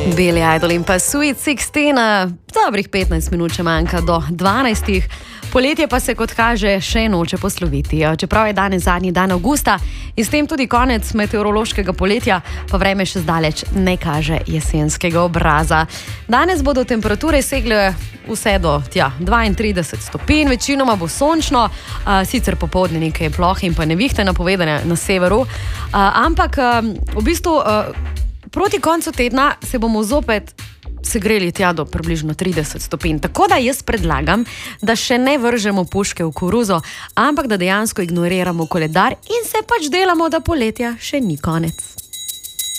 Billy Idol in pa Sweet 16, dobrih 15 minut še manjka do 12. Poletje pa se, kot kaže, še noče posloviti. Čeprav je danes zadnji dan avgusta in s tem tudi konec meteorološkega poletja, pa vreme še zdaleč ne kaže jesenskega obraza. Danes bodo temperature segle vse do 32 stopinj, večinoma bo sončno, sicer popoldne nekaj plohe in pa nevihte napovedane na severu, ampak v bistvu proti koncu tedna se bomo zopet segreli tja do približno 30 stopinj. Tako da jaz predlagam, da še ne vržemo puške v koruzo, ampak da dejansko ignoriramo koledar in se pač delamo, da poletja še ni konec.